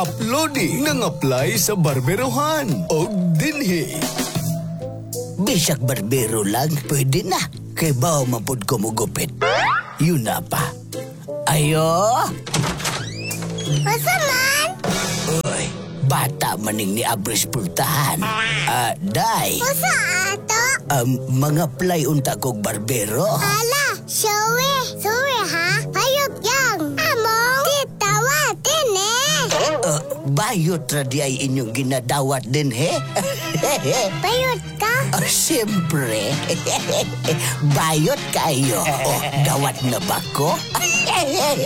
uploading nang apply sa barberohan. Og dinhi. Bisag barbero lang, pwede na. Kay bawa mapod ko mo gupit. Yun na pa. Ayo! Asa man? Uy, bata maning ni Abris pultahan. Day. Asa ato? Mga play unta kog barbero. Ala, Showe. Sorry ha? Hayop yang. Among. Titawatin Bayot ra di ay inyong ginadawat din, he? Bayot ka? Siyempre. Bayot kayo. Dawat na ba ko?